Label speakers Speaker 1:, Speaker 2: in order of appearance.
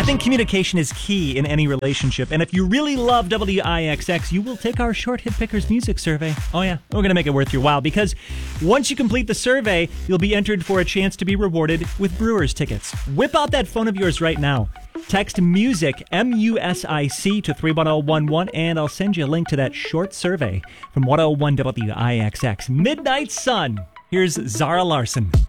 Speaker 1: think communication is key in any relationship, and if you really love WIXX, you will take our Short Hit Pickers music survey. Oh yeah, we're going to make it worth your while, because once you complete the survey, you'll be entered for a chance to be rewarded with Brewers tickets. Whip out that phone of yours right now. Text MUSIC, MUSIC, to 31011, and I'll send you a link to that short survey from 101 WIXX. Midnight Sun. Here's Zara Larsson.